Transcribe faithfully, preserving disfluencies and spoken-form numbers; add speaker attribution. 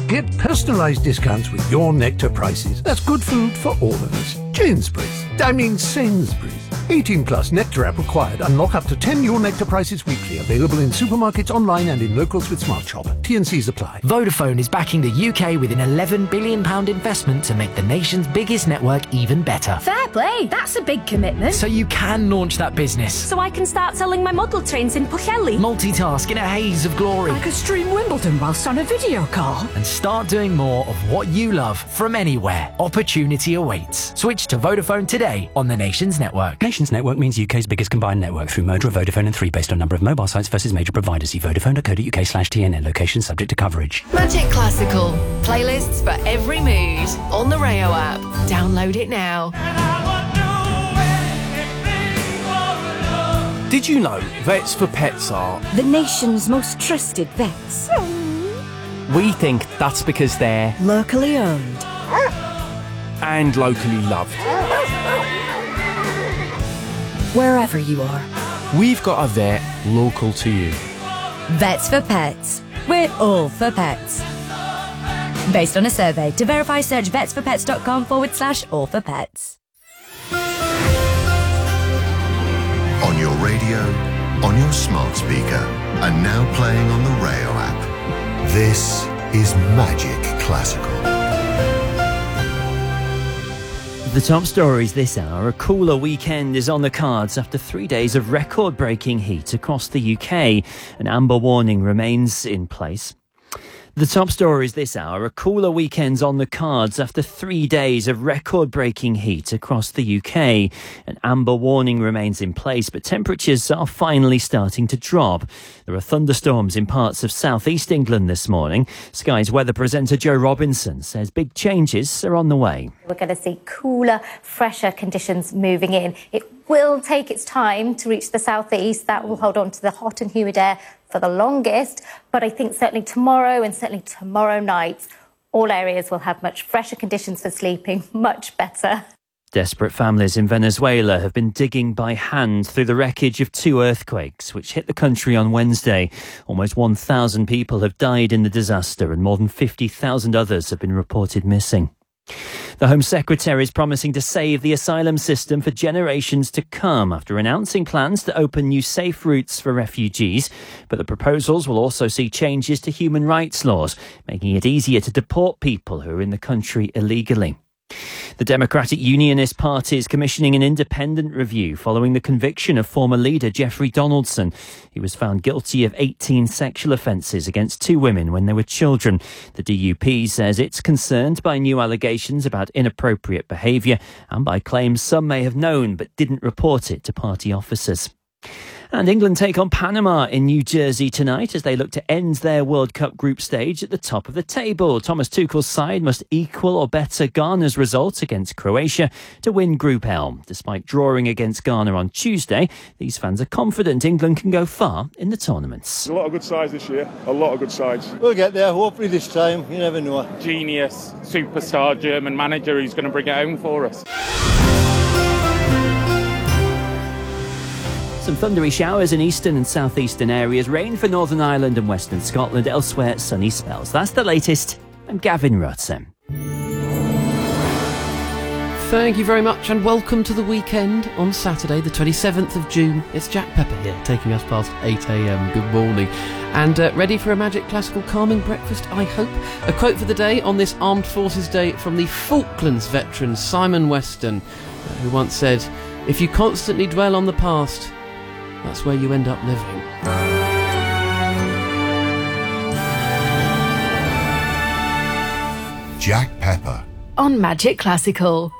Speaker 1: Get personalised discounts with your Nectar prices. That's good food for all of us. Jainsbury's. I mean Sainsbury's. eighteen plus Nectar app required. Unlock up to ten Your Nectar prices weekly. Available in supermarkets, online and in locals with Smart Shop. T and Cs apply.
Speaker 2: Vodafone is backing the U K with an eleven billion pounds investment to make the nation's biggest network even better.
Speaker 3: Fair play, that's a big commitment.
Speaker 2: So you can launch that business.
Speaker 3: So I can start selling my model trains in Pwllheli.
Speaker 2: Multitask in a haze of glory.
Speaker 3: I could stream Wimbledon whilst on a video call.
Speaker 2: And start doing more of what you love from anywhere. Opportunity awaits. Switch to Vodafone today on the Nations Network.
Speaker 4: Nations Network means U K's biggest combined network through merger of Vodafone and three based on number of mobile sites versus major providers. See vodafone.co.uk slash TNN. Location subject to coverage.
Speaker 5: Magic Classical. Playlists for every mood. On the Rayo app. Download it now.
Speaker 6: Did you know Vets for Pets are
Speaker 7: the nation's most trusted vets?
Speaker 6: We think that's because they're
Speaker 7: locally owned
Speaker 6: and locally loved.
Speaker 7: Wherever you are,
Speaker 6: we've got a vet local to you.
Speaker 7: Vets for Pets. We're all for pets. Based on a survey. To verify, search vetsforpets.com forward slash all for pets.
Speaker 8: On your radio, on your smart speaker, and now playing on the Rayo app. This is Magic Classical.
Speaker 9: The top stories this hour. A cooler weekend is on the cards after three days of record-breaking heat across the U K. An amber warning remains in place. The top stories this hour. A cooler weekend's on the cards after three days of record-breaking heat across the U K. An amber warning remains in place, but temperatures are finally starting to drop. There are thunderstorms in parts of southeast England this morning. Sky's weather presenter Joe Robinson says big changes are on the way.
Speaker 10: We're going to see cooler, fresher conditions moving in. It will take its time to reach the southeast. That will hold on to the hot and humid air for the longest, but I think certainly tomorrow and certainly tomorrow night, all areas will have much fresher conditions for sleeping, much better.
Speaker 9: Desperate families in Venezuela have been digging by hand through the wreckage of two earthquakes which hit the country on Wednesday. Almost one thousand people have died in the disaster and more than fifty thousand others have been reported missing. The Home Secretary is promising to save the asylum system for generations to come after announcing plans to open new safe routes for refugees. But the proposals will also see changes to human rights laws, making it easier to deport people who are in the country illegally. The Democratic Unionist Party is commissioning an independent review following the conviction of former leader Jeffrey Donaldson. He was found guilty of eighteen sexual offences against two women when they were children. The D U P says it's concerned by new allegations about inappropriate behaviour and by claims some may have known but didn't report it to party officers. And England take on Panama in New Jersey tonight as they look to end their World Cup group stage at the top of the table. Thomas Tuchel's side must equal or better Ghana's result against Croatia to win Group L. Despite drawing against Ghana on Tuesday, these fans are confident England can go far in the tournaments.
Speaker 11: There's a lot of good sides this year, a lot of good sides.
Speaker 12: We'll get there, hopefully this time, you never know.
Speaker 13: Genius, superstar German manager who's going to bring it home for us.
Speaker 9: Some thundery showers in eastern and southeastern areas, rain for Northern Ireland and Western Scotland, elsewhere sunny spells. That's the latest. I'm Gavin Rutzen.
Speaker 14: Thank you very much and welcome to the weekend on Saturday the twenty-seventh of June. It's Jack Pepper here, taking us past eight a.m. Good morning. And uh, ready for a Magic Classical calming breakfast, I hope. A quote for the day on this Armed Forces Day from the Falklands veteran Simon Weston, uh, who once said, "If you constantly dwell on the past, that's where you end up living."
Speaker 8: Jack Pepper
Speaker 5: on Magic Classical.